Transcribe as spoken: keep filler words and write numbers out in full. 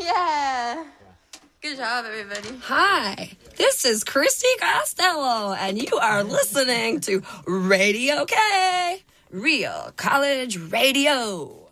Yeah. Good job, everybody. Hi, this is Christy Costello, and you are listening to Radio K, Real College Radio.